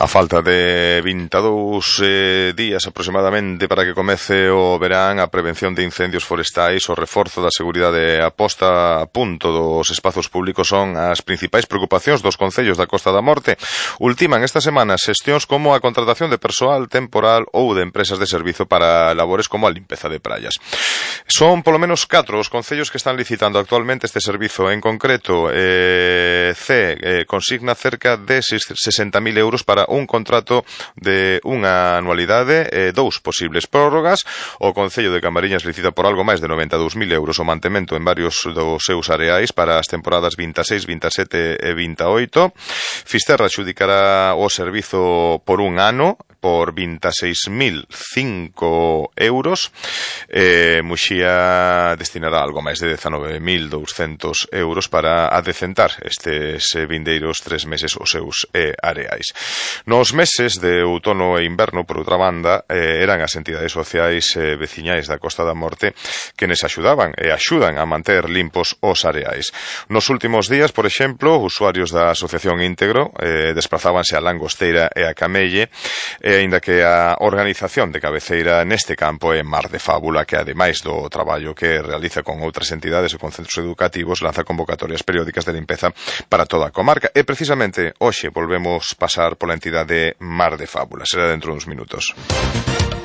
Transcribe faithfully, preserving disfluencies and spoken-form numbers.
A falta de vinte e dous eh, días aproximadamente para que comece o verán, a prevención de incendios forestais, o reforzo da seguridade e a posta a punto dos espazos públicos son as principais preocupacións dos concellos da Costa da Morte. Ultiman esta semana xestións como a contratación de persoal temporal ou de empresas de servizo para labores como a limpeza de praias. Son polo menos catro os concellos que están licitando actualmente este servizo. En concreto, eh, C eh, consigna cerca de sesenta mil euros para un contrato de unha anualidade e eh, dous posibles prórrogas. O Concello de Camariñas licita por algo máis de noventa e dous mil euros o mantemento en varios dos seus areais para as temporadas vinte e seis, vinte e sete e vinte e oito. Fisterra xudicará o servizo por un ano por vinte e seis mil cinco euros. Eh, Muxía destinará algo máis de dezanove mil douscentos euros para adecentar estes vindeiros tres meses os seus eh, areais. Nos meses de outono e inverno, por outra banda, eh, eran as entidades sociais eh, veciñais da Costa da Morte quenes axudaban e axudan a manter limpos os areais. Nos últimos días, por exemplo, usuarios da Asociación Íntegro eh, desprazábanse a Langosteira e a Camelle, e aínda que a organización de cabeceira neste campo é Mar de Fábula, que ademais do traballo que realiza con outras entidades e con centros educativos, lanza convocatorias periódicas de limpeza para toda a comarca. E precisamente hoxe volvemos pasar pola entidade Mar de Fábula. Será dentro duns minutos.